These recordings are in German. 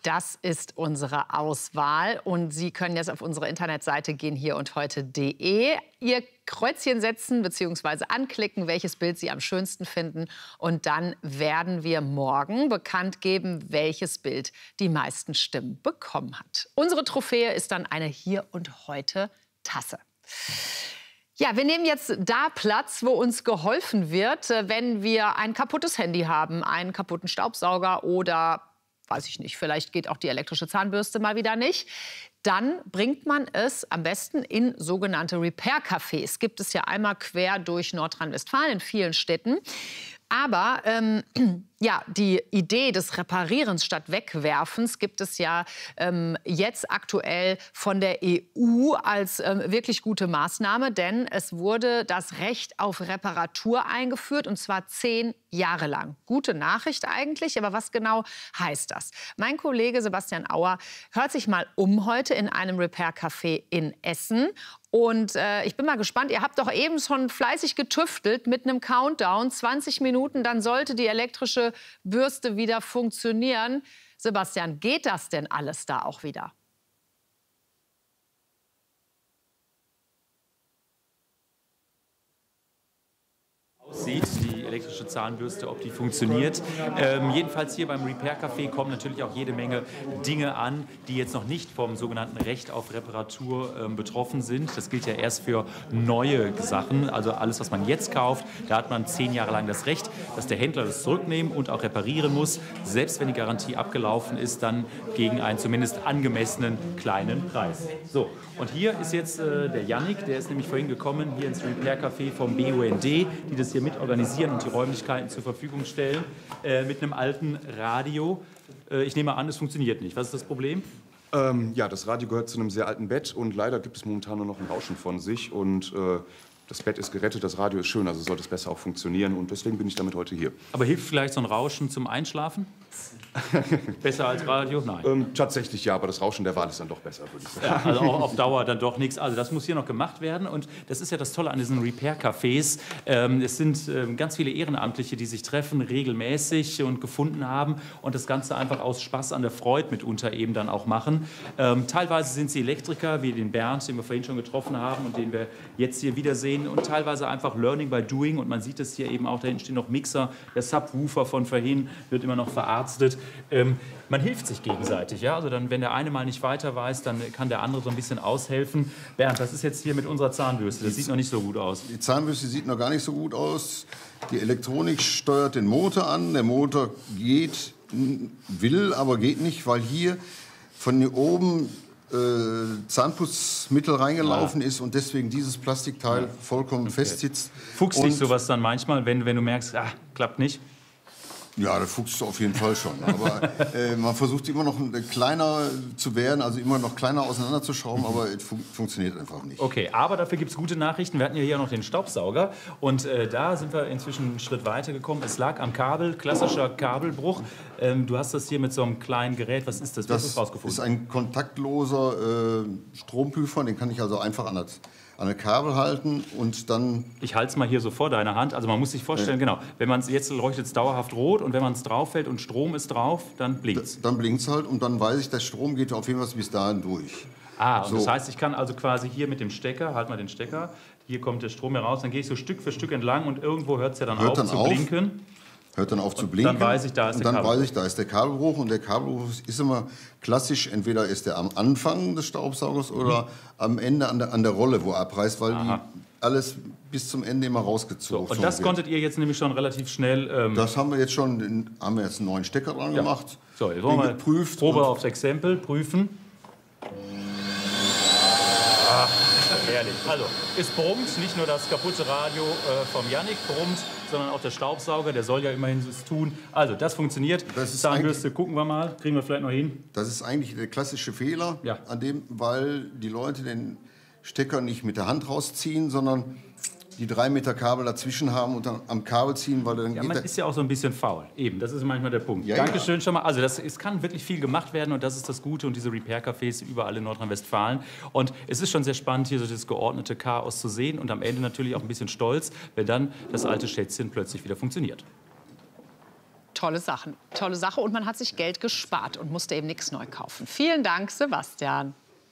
Das ist unsere Auswahl und Sie können jetzt auf unsere Internetseite gehen, hierundheute.de, Ihr Kreuzchen setzen bzw. anklicken, welches Bild Sie am schönsten finden. Und dann werden wir morgen bekannt geben, welches Bild die meisten Stimmen bekommen hat. Unsere Trophäe ist dann eine Hier und Heute Tasse. Ja, wir nehmen jetzt da Platz, wo uns geholfen wird, wenn wir ein kaputtes Handy haben, einen kaputten Staubsauger oder, weiß ich nicht, vielleicht geht auch die elektrische Zahnbürste mal wieder nicht. Dann bringt man es am besten in sogenannte Repair-Cafés. Gibt es ja einmal quer durch Nordrhein-Westfalen in vielen Städten. Aber ja, die Idee des Reparierens statt Wegwerfens gibt es ja jetzt aktuell von der EU als wirklich gute Maßnahme. Denn es wurde das Recht auf Reparatur eingeführt, und zwar 10 Jahre lang. Gute Nachricht eigentlich, aber was genau heißt das? Mein Kollege Sebastian Auer hört sich mal um heute in einem Repair-Café in Essen. Und ich bin mal gespannt, ihr habt doch eben schon fleißig getüftelt mit einem Countdown. 20 Minuten, dann sollte die elektrische Bürste wieder funktionieren. Sebastian, geht das denn alles da auch wieder? Aussieht, die elektrische Zahnbürste, ob die funktioniert. Jedenfalls hier beim Repair-Café kommen natürlich auch jede Menge Dinge an, die jetzt noch nicht vom sogenannten Recht auf Reparatur betroffen sind. Das gilt ja erst für neue Sachen, also alles, was man jetzt kauft. Da hat man 10 Jahre lang das Recht, dass der Händler das zurücknehmen und auch reparieren muss, selbst wenn die Garantie abgelaufen ist, dann gegen einen zumindest angemessenen kleinen Preis. So, und hier ist jetzt der Yannick, der ist nämlich vorhin gekommen, hier ins Repair-Café vom BUND, die das hier mit organisieren und die Räumlichkeiten zur Verfügung stellen, mit einem alten Radio. Ich nehme an, es funktioniert nicht. Was ist das Problem? Ja, das Radio gehört zu einem sehr alten Bett und leider gibt es momentan nur noch ein Rauschen von sich. Und das Bett ist gerettet, das Radio ist schön, also sollte es besser auch funktionieren. Und deswegen bin ich damit heute hier. Aber hilft vielleicht so ein Rauschen zum Einschlafen? Besser als Radio? Nein. Tatsächlich ja, aber das Rauschen der Wahl ist dann doch besser, würde ich sagen. Ja, also auch auf Dauer dann doch nichts. Also das muss hier noch gemacht werden. Und das ist ja das Tolle an diesen Repair-Cafés. Es sind ganz viele Ehrenamtliche, die sich treffen, regelmäßig und gefunden haben und das Ganze einfach aus Spaß an der Freude mitunter eben dann auch machen. Teilweise sind sie Elektriker, wie den Bernd, den wir vorhin schon getroffen haben und den wir jetzt hier wiedersehen. Und teilweise einfach Learning by Doing. Und man sieht es hier eben auch, da hinten stehen noch Mixer. Der Subwoofer von vorhin wird immer noch verarztet. Man hilft sich gegenseitig. Ja? Also dann, wenn der eine mal nicht weiter weiß, dann kann der andere so ein bisschen aushelfen. Bernd, was ist jetzt hier mit unserer Zahnbürste? Das sieht noch nicht so gut aus. Die Zahnbürste sieht noch gar nicht so gut aus. Die Elektronik steuert den Motor an. Der Motor will, aber geht nicht, weil hier von hier oben Zahnputzmittel reingelaufen ist und deswegen dieses Plastikteil vollkommen festsitzt. Fuchst dich sowas dann manchmal, wenn du merkst, klappt nicht? Ja, das fuchst du auf jeden Fall schon. Aber man versucht immer noch kleiner zu werden, also immer noch kleiner auseinanderzuschrauben, aber es funktioniert einfach nicht. Okay, aber dafür gibt es gute Nachrichten. Wir hatten ja hier noch den Staubsauger und da sind wir inzwischen einen Schritt weiter gekommen. Es lag am Kabel, klassischer Kabelbruch. Du hast das hier mit so einem kleinen Gerät. Was ist das? Was hast du rausgefunden? Das ist ein kontaktloser Stromprüfer, den kann ich also einfach an ein Kabel halten und dann... Ich halte es mal hier so vor deiner Hand. Also man muss sich vorstellen, genau, wenn man es jetzt leuchtet es dauerhaft rot und wenn man es drauf hält und Strom ist drauf, dann blinkt es. Dann blinkt es halt und dann weiß ich, der Strom geht auf jeden Fall bis dahin durch. Und das heißt, ich kann also quasi hier mit dem Stecker, halt mal den Stecker, hier kommt der Strom heraus, dann gehe ich so Stück für Stück entlang und irgendwo hört es ja dann auf zu blinken. Hört dann auf zu blinken. Dann weiß ich, da ist der Kabelbruch. Dann weiß ich, da ist der Kabelbruch. Und der Kabelbruch ist immer klassisch, entweder ist er am Anfang des Staubsaugers oder am Ende an der Rolle, wo er abreißt, weil die alles bis zum Ende immer rausgezogen wird. Und das konntet ihr jetzt nämlich schon relativ schnell... das haben wir jetzt schon, haben wir jetzt einen neuen Stecker dran gemacht. So, jetzt wollen wir geprüft. Probe aufs Exempel, prüfen. Herrlich. Also, es brummt, nicht nur das kaputte Radio vom Yannick brummt, sondern auch der Staubsauger, der soll ja immerhin es tun. Also, das funktioniert. Zahnbürste gucken wir mal, kriegen wir vielleicht noch hin. Das ist eigentlich der klassische Fehler, an dem, weil die Leute den Stecker nicht mit der Hand rausziehen, sondern die 3 Meter Kabel dazwischen haben und dann am Kabel ziehen, weil dann man ist ja auch so ein bisschen faul. Eben, das ist manchmal der Punkt. Dankeschön schon mal. Also es kann wirklich viel gemacht werden und das ist das Gute und diese Repair-Cafés überall in Nordrhein-Westfalen. Und es ist schon sehr spannend, hier so das geordnete Chaos zu sehen und am Ende natürlich auch ein bisschen stolz, wenn dann das alte Schätzchen plötzlich wieder funktioniert. tolle Sache. Und man hat sich Geld gespart und musste eben nichts neu kaufen. Vielen Dank, Sebastian.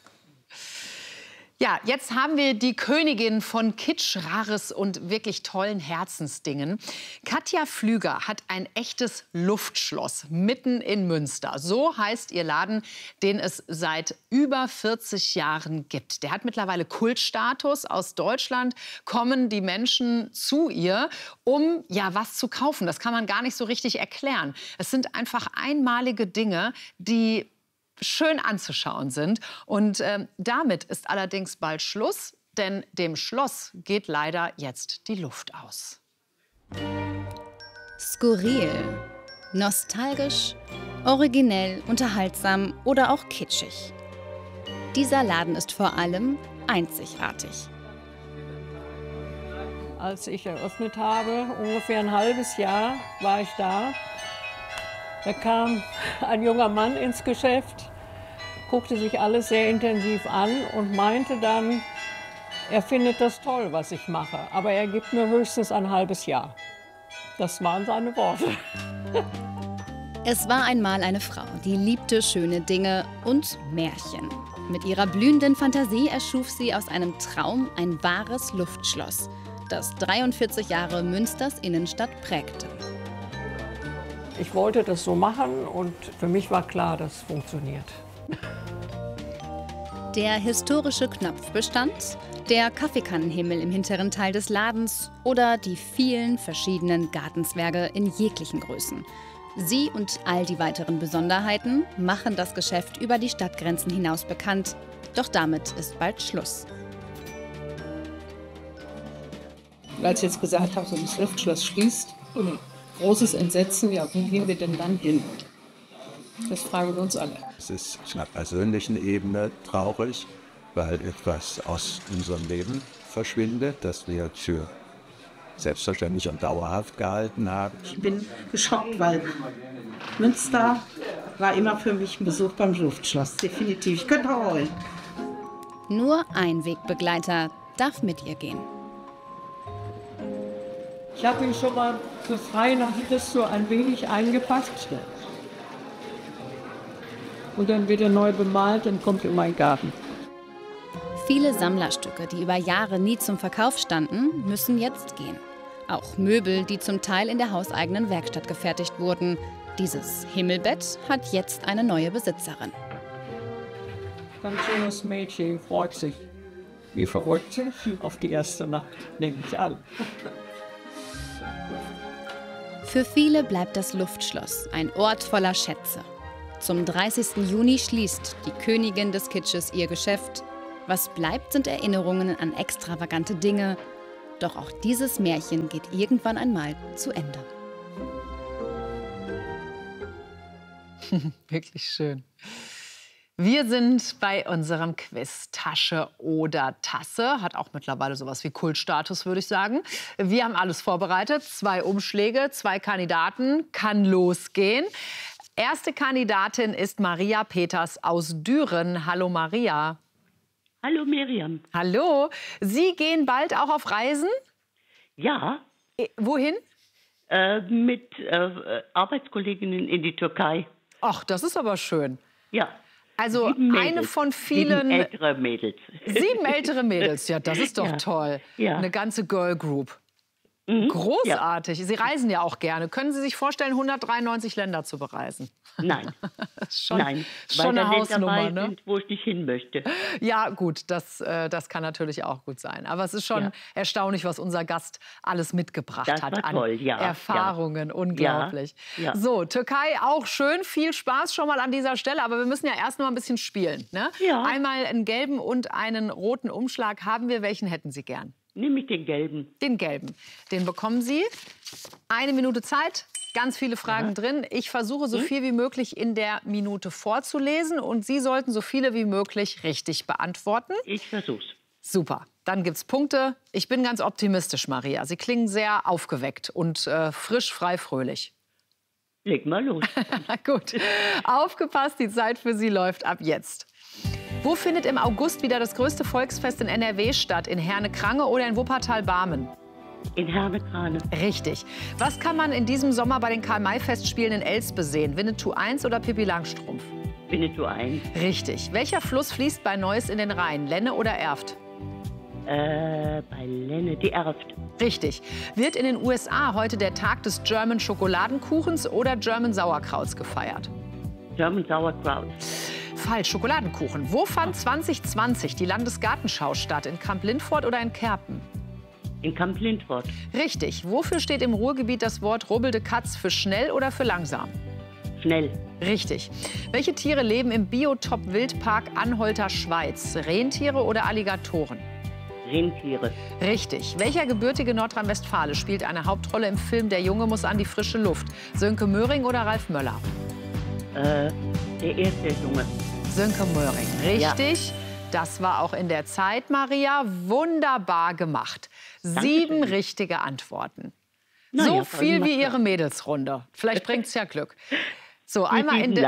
Ja, jetzt haben wir die Königin von Kitsch, Rares und wirklich tollen Herzensdingen. Katja Flüger hat ein echtes Luftschloss mitten in Münster. So heißt ihr Laden, den es seit über 40 Jahren gibt. Der hat mittlerweile Kultstatus. Aus Deutschland kommen die Menschen zu ihr, um ja was zu kaufen. Das kann man gar nicht so richtig erklären. Es sind einfach einmalige Dinge, die schön anzuschauen sind. Und damit ist allerdings bald Schluss, denn dem Schloss geht leider jetzt die Luft aus. Skurril, nostalgisch, originell, unterhaltsam oder auch kitschig. Dieser Laden ist vor allem einzigartig. Als ich eröffnet habe, ungefähr ein halbes Jahr war ich da. Da kam ein junger Mann ins Geschäft, guckte sich alles sehr intensiv an und meinte dann, er findet das toll, was ich mache, aber er gibt mir höchstens ein halbes Jahr. Das waren seine Worte. Es war einmal eine Frau, die liebte schöne Dinge und Märchen. Mit ihrer blühenden Fantasie erschuf sie aus einem Traum ein wahres Luftschloss, das 43 Jahre Münsters Innenstadt prägte. Ich wollte das so machen und für mich war klar, das funktioniert. Der historische Knopfbestand, der Kaffeekannenhimmel im hinteren Teil des Ladens oder die vielen verschiedenen Gartenzwerge in jeglichen Größen. Sie und all die weiteren Besonderheiten machen das Geschäft über die Stadtgrenzen hinaus bekannt. Doch damit ist bald Schluss. Als ich jetzt gesagt habe, so das Luftschloss schließt, großes Entsetzen, ja, wo gehen wir denn dann hin? Das fragen wir uns alle. Es ist auf einer persönlichen Ebene traurig, weil etwas aus unserem Leben verschwindet, das wir für selbstverständlich und dauerhaft gehalten haben. Ich bin geschockt, weil Münster war immer für mich ein Besuch beim Luftschloss. Definitiv. Ich könnte heulen. Nur ein Wegbegleiter darf mit ihr gehen. Ich habe ihn schon mal für Freinacht so ein wenig eingepackt. Und dann wird er neu bemalt und kommt in meinen Garten. Viele Sammlerstücke, die über Jahre nie zum Verkauf standen, müssen jetzt gehen. Auch Möbel, die zum Teil in der hauseigenen Werkstatt gefertigt wurden. Dieses Himmelbett hat jetzt eine neue Besitzerin. Ganz schönes Mädchen, freut sich. Wie verrückt auf die erste Nacht, nehme ich an. Für viele bleibt das Luftschloss ein Ort voller Schätze. Zum 30. Juni schließt die Königin des Kitsches ihr Geschäft. Was bleibt, sind Erinnerungen an extravagante Dinge. Doch auch dieses Märchen geht irgendwann einmal zu Ende. Wirklich schön. Wir sind bei unserem Quiz Tasche oder Tasse. Hat auch mittlerweile sowas wie Kultstatus, würde ich sagen. Wir haben alles vorbereitet. 2 Umschläge, 2 Kandidaten. Kann losgehen. Erste Kandidatin ist Maria Peters aus Düren. Hallo Maria. Hallo Miriam. Hallo. Sie gehen bald auch auf Reisen? Ja. Wohin? Mit Arbeitskolleginnen in die Türkei. Ach, das ist aber schön. Ja. Also eine von vielen... 7 ältere Mädels. 7 ältere Mädels, ja, das ist doch toll. Ja. Eine ganze Girl Group. Großartig. Sie reisen ja auch gerne. Können Sie sich vorstellen, 193 Länder zu bereisen? Nein. Nein, schon weil eine Hausnummer, ne? Sind, wo ich nicht hin möchte. Ja, gut, das kann natürlich auch gut sein. Aber es ist schon erstaunlich, was unser Gast alles mitgebracht das hat war an toll, ja. Erfahrungen. Unglaublich. Ja. So, Türkei auch schön. Viel Spaß schon mal an dieser Stelle. Aber wir müssen ja erst noch mal ein bisschen spielen. Ne? Ja. Einmal einen gelben und einen roten Umschlag haben wir. Welchen hätten Sie gern? Nehme ich den gelben. Den gelben. Den bekommen Sie. 1 Minute Zeit. Ganz viele Fragen drin. Ich versuche, so viel wie möglich in der Minute vorzulesen. Und Sie sollten so viele wie möglich richtig beantworten. Ich versuch's. Super. Dann gibt's Punkte. Ich bin ganz optimistisch, Maria. Sie klingen sehr aufgeweckt und frisch, frei, fröhlich. Leg mal los. Gut. Aufgepasst, die Zeit für Sie läuft ab jetzt. Wo findet im August wieder das größte Volksfest in NRW statt? In Herne-Krange oder in Wuppertal-Barmen? In Herne-Krane. Richtig. Was kann man in diesem Sommer bei den Karl-May-Festspielen in Elspe sehen? Winnetou 1 oder Pippi Langstrumpf? Winnetou 1. Richtig. Welcher Fluss fließt bei Neuss in den Rhein? Lenne oder Erft? Bei Lenne, die Erft. Richtig. Wird in den USA heute der Tag des German Schokoladenkuchens oder German Sauerkrauts gefeiert? German Sauerkraut. Falsch, Schokoladenkuchen. Wo fand 2020 die Landesgartenschau statt? In Kamp-Lindfort oder in Kerpen? In Kamp-Lindfort. Richtig. Wofür steht im Ruhrgebiet das Wort rubbelde Katz? Für schnell oder für langsam? Schnell. Richtig. Welche Tiere leben im Biotop-Wildpark Anholter Schweiz? Rentiere oder Alligatoren? Rentiere. Richtig. Welcher gebürtige Nordrhein-Westfale spielt eine Hauptrolle im Film Der Junge muss an die frische Luft? Sönke Möhring oder Ralf Möller? Der erste Junge. Sönke Möhring. Richtig. Ja. Das war auch in der Zeit, Maria. Wunderbar gemacht. Dankeschön. 7 richtige Antworten. Na so ja, viel wie Ihre Mädelsrunde. Vielleicht bringt es ja Glück. So, einmal in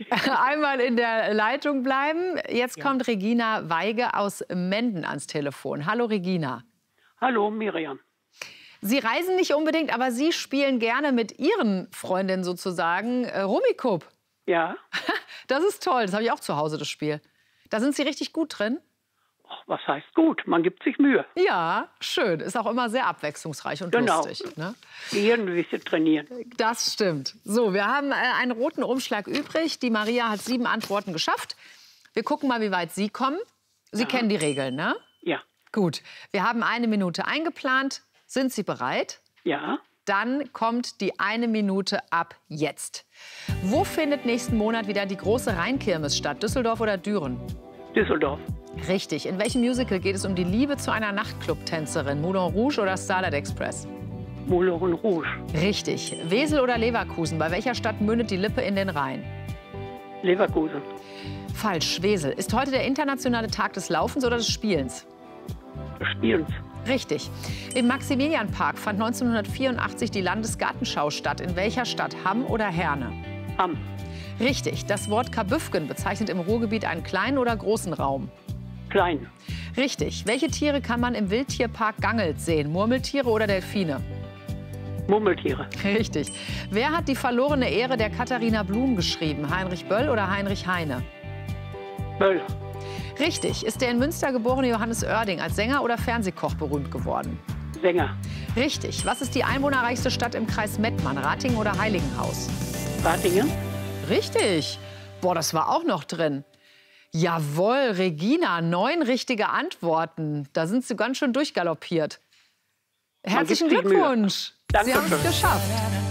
der Leitung bleiben. Jetzt kommt Regina Weige aus Menden ans Telefon. Hallo, Regina. Hallo, Miriam. Sie reisen nicht unbedingt, aber Sie spielen gerne mit Ihren Freundinnen sozusagen Rummikub. Ja. Das ist toll. Das habe ich auch zu Hause, das Spiel. Da sind Sie richtig gut drin? Was heißt gut? Man gibt sich Mühe. Ja, schön. Ist auch immer sehr abwechslungsreich und lustig. Ne? Gehirn ein bisschen trainieren. Das stimmt. So, wir haben einen roten Umschlag übrig. Die Maria hat 7 Antworten geschafft. Wir gucken mal, wie weit Sie kommen. Sie kennen die Regeln, ne? Ja. Gut. Wir haben 1 Minute eingeplant. Sind Sie bereit? Ja. Dann kommt die 1 Minute ab jetzt. Wo findet nächsten Monat wieder die große Rheinkirmes statt? Düsseldorf oder Düren? Düsseldorf. Richtig. In welchem Musical geht es um die Liebe zu einer Nachtclub-Tänzerin? Moulin Rouge oder Starlight Express? Moulin Rouge. Richtig. Wesel oder Leverkusen? Bei welcher Stadt mündet die Lippe in den Rhein? Leverkusen. Falsch. Wesel. Ist heute der internationale Tag des Laufens oder des Spielens? Des Spielens. Richtig. Im Maximilianpark fand 1984 die Landesgartenschau statt. In welcher Stadt? Hamm oder Herne? Hamm. Richtig. Das Wort Kabüffgen bezeichnet im Ruhrgebiet einen kleinen oder großen Raum? Klein. Richtig. Welche Tiere kann man im Wildtierpark Gangelt sehen? Murmeltiere oder Delfine? Murmeltiere. Richtig. Wer hat die verlorene Ehre der Katharina Blum geschrieben? Heinrich Böll oder Heinrich Heine? Böll. Richtig. Ist der in Münster geborene Johannes Oerding als Sänger oder Fernsehkoch berühmt geworden? Sänger. Richtig. Was ist die einwohnerreichste Stadt im Kreis Mettmann? Ratingen oder Heiligenhaus? Ratingen. Richtig. Boah, das war auch noch drin. Jawohl, Regina, 9 richtige Antworten. Da sind Sie ganz schön durchgaloppiert. Herzlichen Glückwunsch. Sie haben es geschafft.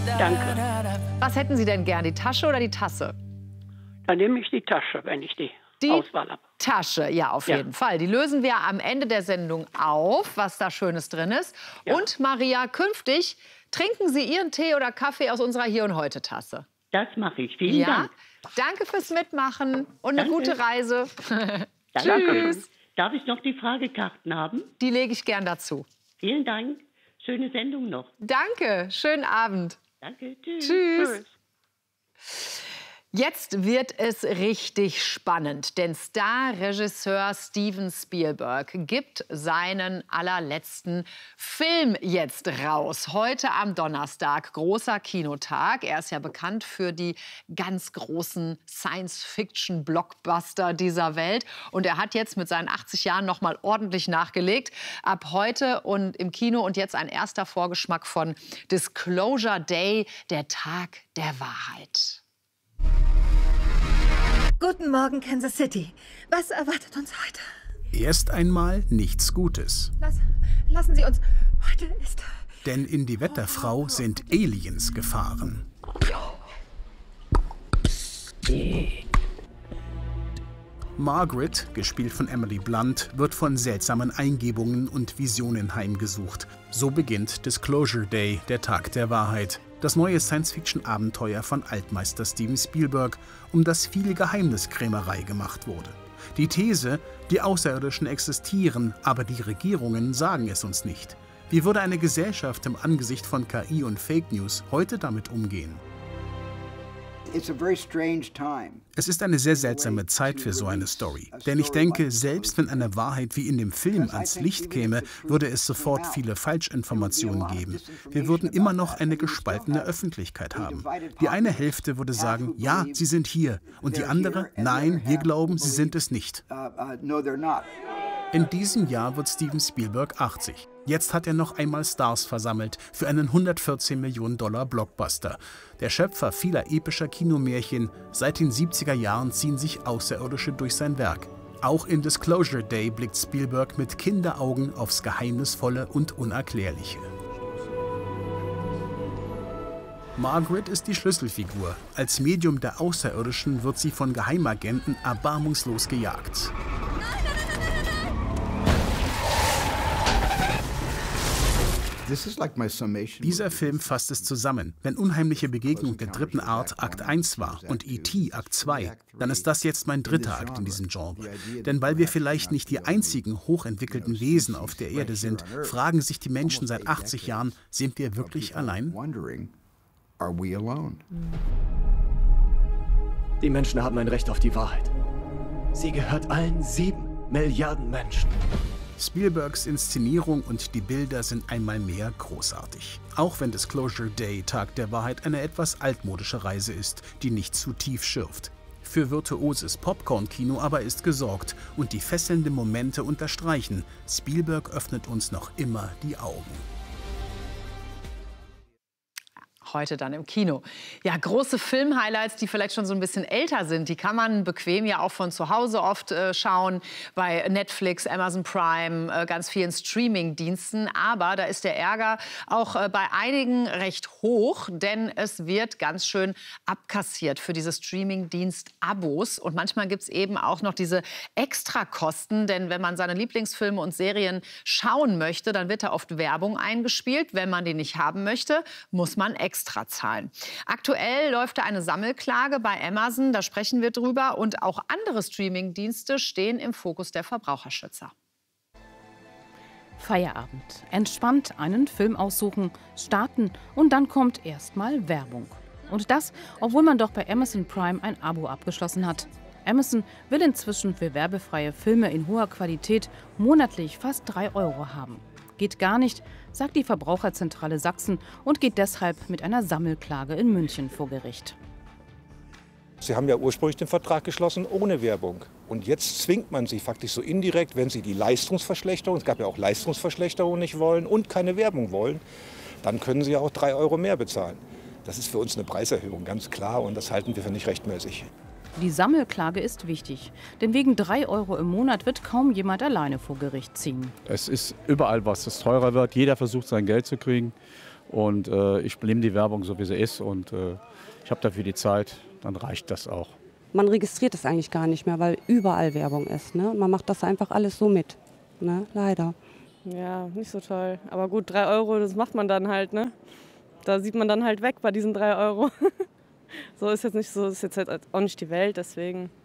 Danke. Was hätten Sie denn gern, die Tasche oder die Tasse? Dann nehme ich die Tasche, wenn ich die Auswahl habe. Tasche, ja, auf jeden Fall. Die lösen wir am Ende der Sendung auf, was da Schönes drin ist. Ja. Und Maria, künftig trinken Sie Ihren Tee oder Kaffee aus unserer Hier- und Heute-Tasse. Das mache ich. Vielen Dank. Danke fürs Mitmachen und eine gute Reise. Tschüss. Darf ich noch die Fragekarten haben? Die lege ich gern dazu. Vielen Dank. Schöne Sendung noch. Danke. Schönen Abend. Danke. Tschüss. Tschüss. Jetzt wird es richtig spannend, denn Star-Regisseur Steven Spielberg gibt seinen allerletzten Film jetzt raus. Heute am Donnerstag, großer Kinotag. Er ist ja bekannt für die ganz großen Science-Fiction-Blockbuster dieser Welt. Und er hat jetzt mit seinen 80 Jahren noch mal ordentlich nachgelegt. Ab heute und im Kino und jetzt ein erster Vorgeschmack von Disclosure Day, der Tag der Wahrheit. Guten Morgen, Kansas City. Was erwartet uns heute? Erst einmal nichts Gutes. Lassen Sie uns. Heute ist... Denn in die Wetterfrau sind Aliens gefahren. Margaret, gespielt von Emily Blunt, wird von seltsamen Eingebungen und Visionen heimgesucht. So beginnt Disclosure Day, der Tag der Wahrheit. Das neue Science-Fiction-Abenteuer von Altmeister Steven Spielberg, um das viel Geheimniskrämerei gemacht wurde. Die These, die Außerirdischen existieren, aber die Regierungen sagen es uns nicht. Wie würde eine Gesellschaft im Angesicht von KI und Fake News heute damit umgehen? Es ist eine sehr seltsame Zeit für so eine Story. Denn ich denke, selbst wenn eine Wahrheit wie in dem Film ans Licht käme, würde es sofort viele Falschinformationen geben. Wir würden immer noch eine gespaltene Öffentlichkeit haben. Die eine Hälfte würde sagen, ja, sie sind hier. Und die andere, nein, wir glauben, sie sind es nicht. In diesem Jahr wird Steven Spielberg 80. Jetzt hat er noch einmal Stars versammelt für einen 114 Millionen $ Blockbuster. Der Schöpfer vieler epischer Kinomärchen, seit den 70er Jahren ziehen sich Außerirdische durch sein Werk. Auch in Disclosure Day blickt Spielberg mit Kinderaugen aufs Geheimnisvolle und Unerklärliche. Margaret ist die Schlüsselfigur. Als Medium der Außerirdischen wird sie von Geheimagenten erbarmungslos gejagt. Dieser Film fasst es zusammen. Wenn Unheimliche Begegnung der dritten Art Akt 1 war und E.T. Akt 2, dann ist das jetzt mein dritter Akt in diesem Genre. Denn weil wir vielleicht nicht die einzigen hochentwickelten Wesen auf der Erde sind, fragen sich die Menschen seit 80 Jahren, sind wir wirklich allein? Die Menschen haben ein Recht auf die Wahrheit. Sie gehört allen 7 Milliarden Menschen. Spielbergs Inszenierung und die Bilder sind einmal mehr großartig. Auch wenn Disclosure Day, Tag der Wahrheit, eine etwas altmodische Reise ist, die nicht zu tief schürft. Für virtuoses Popcorn-Kino aber ist gesorgt und die fesselnden Momente unterstreichen, Spielberg öffnet uns noch immer die Augen. Heute dann im Kino. Ja, große Filmhighlights, die vielleicht schon so ein bisschen älter sind, die kann man bequem ja auch von zu Hause oft schauen, bei Netflix, Amazon Prime, ganz vielen Streaming-Diensten. Aber da ist der Ärger auch bei einigen recht hoch, denn es wird ganz schön abkassiert für diese Streaming-Dienst-Abos. Und manchmal gibt es eben auch noch diese Extrakosten, denn wenn man seine Lieblingsfilme und Serien schauen möchte, dann wird da oft Werbung eingespielt. Wenn man die nicht haben möchte, muss man extra zahlen. Aktuell läuft da eine Sammelklage bei Amazon, da sprechen wir drüber. Und auch andere Streaming-Dienste stehen im Fokus der Verbraucherschützer. Feierabend. Entspannt einen Film aussuchen, starten und dann kommt erstmal Werbung. Und das, obwohl man doch bei Amazon Prime ein Abo abgeschlossen hat. Amazon will inzwischen für werbefreie Filme in hoher Qualität monatlich fast 3 € haben. Geht gar nicht, sagt die Verbraucherzentrale Sachsen und geht deshalb mit einer Sammelklage in München vor Gericht. Sie haben ja ursprünglich den Vertrag geschlossen ohne Werbung. Und jetzt zwingt man sie faktisch so indirekt, wenn sie die Leistungsverschlechterung, es gab ja auch Leistungsverschlechterung, nicht wollen und keine Werbung wollen, dann können sie ja auch 3 € mehr bezahlen. Das ist für uns eine Preiserhöhung, ganz klar, und das halten wir für nicht rechtmäßig. Die Sammelklage ist wichtig, denn wegen 3 € im Monat wird kaum jemand alleine vor Gericht ziehen. Es ist überall was, das teurer wird. Jeder versucht, sein Geld zu kriegen. Und ich nehme die Werbung so, wie sie ist. Und ich habe dafür die Zeit, dann reicht das auch. Man registriert es eigentlich gar nicht mehr, weil überall Werbung ist. Ne? Man macht das einfach alles so mit, ne? Leider. Ja, nicht so toll. Aber gut, 3 €, das macht man dann halt. Ne? Da sieht man dann halt weg bei diesen 3 €. So ist jetzt nicht so, ist jetzt halt auch nicht die Welt, deswegen.